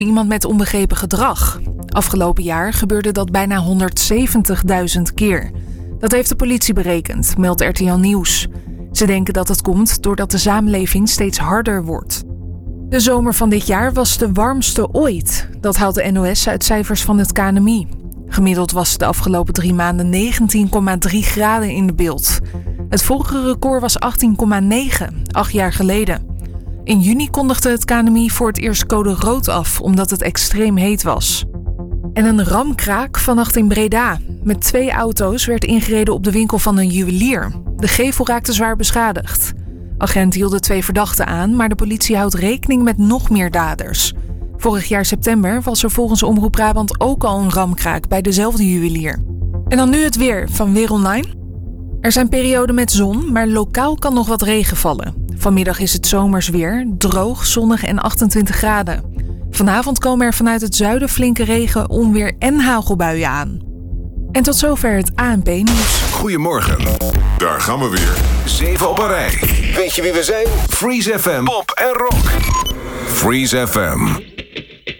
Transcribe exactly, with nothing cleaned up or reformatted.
Iemand met onbegrepen gedrag. Afgelopen jaar gebeurde dat bijna honderdzeventigduizend keer. Dat heeft de politie berekend, meldt R T L Nieuws. Ze denken dat het komt doordat de samenleving steeds harder wordt. De zomer van dit jaar was de warmste ooit. Dat haalt de N O S uit cijfers van het K N M I. Gemiddeld was de afgelopen drie maanden negentien komma drie graden in de beeld. Het vorige record was achttien komma negen, acht jaar geleden. In juni kondigde het K N M I voor het eerst code rood af, omdat het extreem heet was. En een ramkraak vannacht in Breda. Met twee auto's werd ingereden op de winkel van een juwelier. De gevel raakte zwaar beschadigd. Agenten hielden twee verdachten aan, maar de politie houdt rekening met nog meer daders. Vorig jaar september was er volgens Omroep Brabant ook al een ramkraak bij dezelfde juwelier. En dan nu het weer van Weer Online. Er zijn perioden met zon, maar lokaal kan nog wat regen vallen. Vanmiddag is het zomers weer, droog, zonnig en achtentwintig graden. Vanavond komen er vanuit het zuiden flinke regen, onweer en hagelbuien aan. En tot zover het A N P-nieuws. Goedemorgen, daar gaan we weer. Zeven op een rij. Weet je wie we zijn? Freeze F M, pop en rock. Freeze F M.